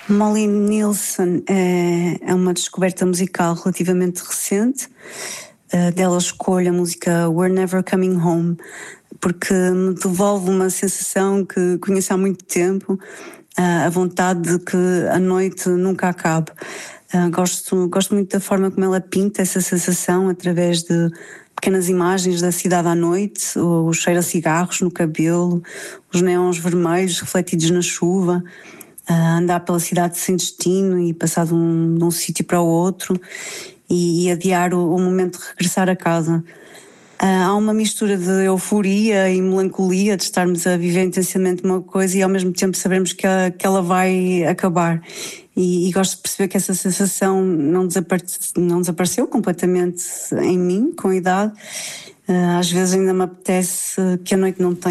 Molly Nielsen é uma descoberta musical relativamente recente. Dela escolho a música We're Never Coming Home, porque me devolve uma sensação que conheço há muito tempo, a vontade de que a noite nunca acabe. Gosto muito da forma como ela pinta essa sensação através de pequenas imagens da cidade à noite, o cheiro a cigarros no cabelo, os neons vermelhos refletidos na chuva, andar pela cidade sem destino e passar de um sítio para o outro e adiar o momento de regressar a casa. Há uma mistura de euforia e melancolia de estarmos a viver intensamente uma coisa e ao mesmo tempo sabermos que ela vai acabar. E gosto de perceber que essa sensação não desapareceu completamente em mim, com a idade. Às vezes ainda me apetece que a noite não tenha